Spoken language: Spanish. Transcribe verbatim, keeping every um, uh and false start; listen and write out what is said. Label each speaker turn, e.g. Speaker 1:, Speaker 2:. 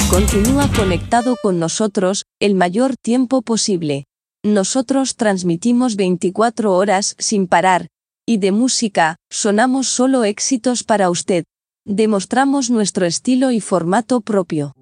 Speaker 1: Continúa conectado con nosotros el mayor tiempo posible. Nosotros transmitimos veinticuatro horas sin parar, y de música, sonamos solo éxitos para usted. Demostramos nuestro estilo y formato propio.